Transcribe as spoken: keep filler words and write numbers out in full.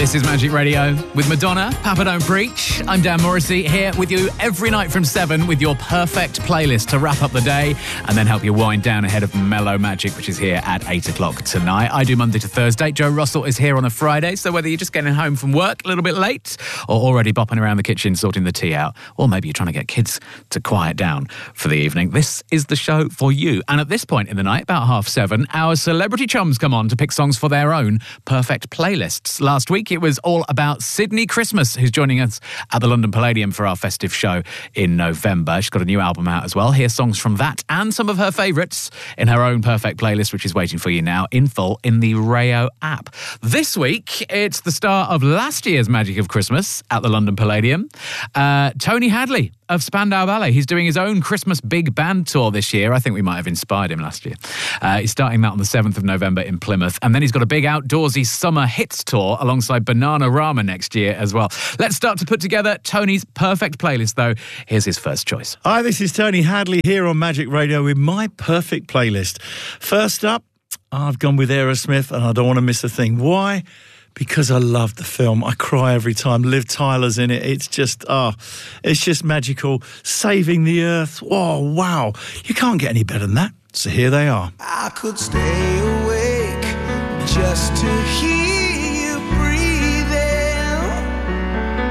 This is Magic Radio with Madonna, Papa Don't Preach. I'm Dan Morrissey, here with you every night from seven with your perfect playlist to wrap up the day and then help you wind down ahead of Mellow Magic, which is here at eight o'clock tonight. I do Monday to Thursday. Joe Russell is here on a Friday, so whether you're just getting home from work a little bit late or already bopping around the kitchen sorting the tea out, or maybe you're trying to get kids to quiet down for the evening, this is the show for you. And at this point in the night, about half seven, our celebrity chums come on to pick songs for their own perfect playlists. Last week, it was all about Sydney Christmas, who's joining us at the London Palladium for our festive show in November. She's got a new album out as well. Here's songs from that and some of her favourites in her own perfect playlist, which is waiting for you now in full in the Rayo app. This week, it's the star of last year's Magic of Christmas at the London Palladium, uh, Tony Hadley of Spandau Ballet. He's doing his own Christmas big band tour this year. I think we might have inspired him last year. Uh, he's starting that on the seventh of November in Plymouth. And then he's got a big outdoorsy summer hits tour alongside Bananarama next year as well. Let's start to put together Tony's perfect playlist, though. Here's his first choice. Hi, this is Tony Hadley here on Magic Radio with my perfect playlist. First up, I've gone with Aerosmith, and I don't want to miss a thing. Why? Because I love the film. I cry every time. Liv Tyler's in it. It's just, oh, it's just magical. Saving the Earth. Oh, wow. You can't get any better than that. So here they are. I could stay awake just to hear